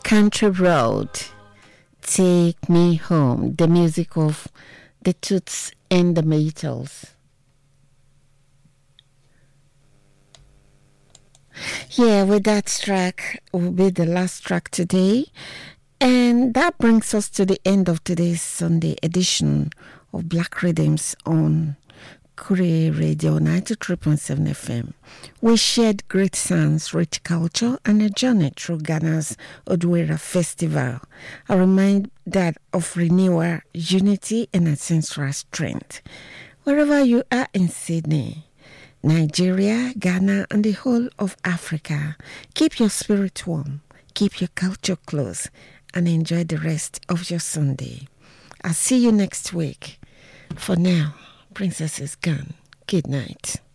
Country Road, Take Me Home, the music of the Toots and the Maytals. Yeah, with that track will be the last track today. And that brings us to the end of today's Sunday edition of Black Rhythms on Korea Radio 93.7 FM. We shared great sounds, rich culture, and a journey through Ghana's Odwera Festival, a reminder of renewal, unity, and ancestral strength. Wherever you are in Sydney, Nigeria, Ghana, and the whole of Africa, keep your spirit warm, keep your culture close, and enjoy the rest of your Sunday. I'll see you next week. For now, Princess is gone. Good night.